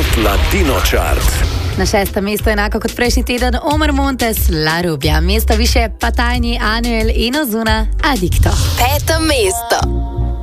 Latino Chart. Na 6. mesto enako kot prejšnji teden Omar Montes, La Rubia. Mesto više pa Tiny, Anuel in Ozuna, Adicto. 5. mesto.